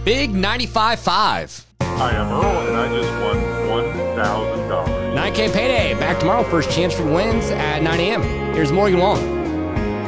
Big 95.5. Hi, I'm Earl, and I just won $1,000. 9K payday. Back tomorrow. First chance for wins at 9 a.m. Here's Morgan Wallen.